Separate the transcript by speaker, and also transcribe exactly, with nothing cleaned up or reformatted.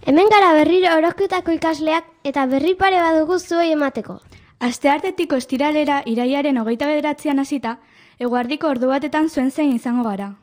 Speaker 1: Hemen gara berriro Orozketako ikasleak eta berri pare badugu zuei emateko.
Speaker 2: Asteartetik ostiralera irailaren hogeita bederatzian hasita, eguerdiko ordu batetan zuen zein izango gara.